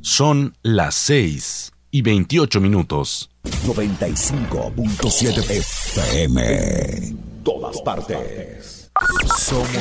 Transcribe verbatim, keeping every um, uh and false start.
Son las seis y veintiocho minutos. noventa y cinco punto siete F M. Todas partes. Somos